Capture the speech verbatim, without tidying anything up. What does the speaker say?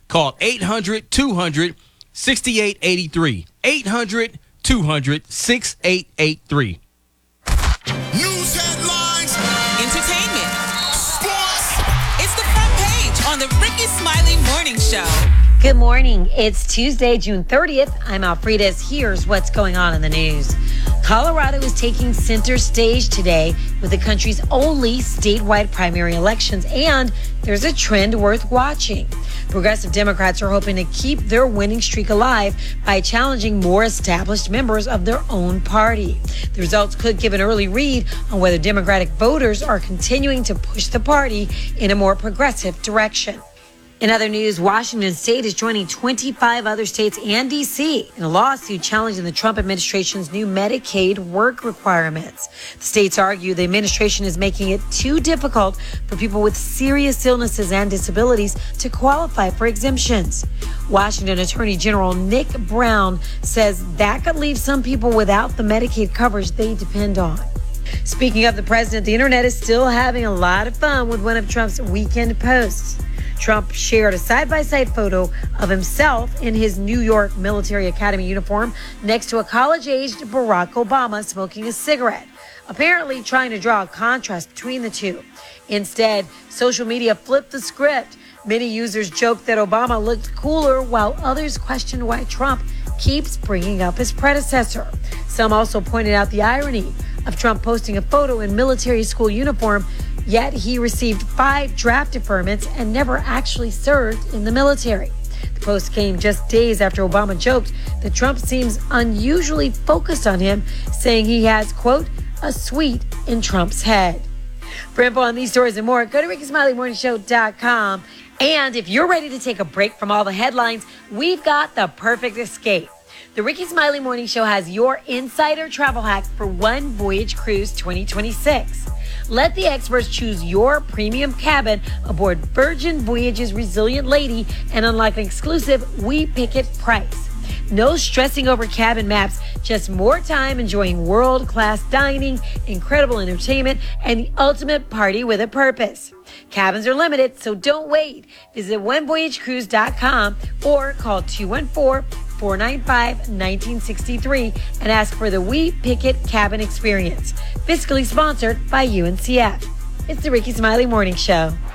Call eight hundred two hundred sixty-eight eighty-three. eight hundred two hundred sixty-eight eighty-three. News headlines. Entertainment. Sports. It's the front page on the Ricky Smiley Morning Show. Good morning. It's Tuesday, June thirtieth. I'm Alfreda's. Here's what's going on in the news. Colorado is taking center stage today with the country's only statewide primary elections, and there's a trend worth watching. Progressive Democrats are hoping to keep their winning streak alive by challenging more established members of their own party. The results could give an early read on whether Democratic voters are continuing to push the party in a more progressive direction. In other news, Washington State is joining twenty-five other states and D C in a lawsuit challenging the Trump administration's new Medicaid work requirements. The states argue the administration is making it too difficult for people with serious illnesses and disabilities to qualify for exemptions. Washington Attorney General Nick Brown says that could leave some people without the Medicaid coverage they depend on. Speaking of the president, the internet is still having a lot of fun with one of Trump's weekend posts. Trump shared a side-by-side photo of himself in his New York Military Academy uniform next to a college-aged Barack Obama smoking a cigarette, apparently trying to draw a contrast between the two. Instead, social media flipped the script. Many users joked that Obama looked cooler, while others questioned why Trump keeps bringing up his predecessor. Some also pointed out the irony of Trump posting a photo in military school uniform, yet he received five draft deferments and never actually served in the military. The post came just days after Obama joked that Trump seems unusually focused on him, saying he has, quote, a suite in Trump's head. For info on these stories and more, go to ricky smiley morning show dot com. And if you're ready to take a break from all the headlines, we've got the perfect escape. The Ricky Smiley Morning Show has your insider travel hack for One Voyage Cruise twenty twenty-six. Let the experts choose your premium cabin aboard Virgin Voyage's Resilient Lady and unlock an exclusive We Pick It price. No stressing over cabin maps, just more time enjoying world-class dining, incredible entertainment, and the ultimate party with a purpose. Cabins are limited, so don't wait. Visit one voyage cruise dot com or call two one four, four nine five, one nine six three and ask for the We Pick It Cabin Experience. Fiscally sponsored by U N C F. It's the Ricky Smiley Morning Show.